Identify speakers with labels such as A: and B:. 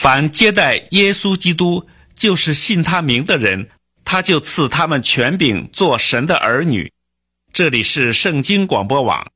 A: 凡接待耶稣基督，就是信他名的人，他就赐他们权柄做神的儿女。这里是圣经广播网，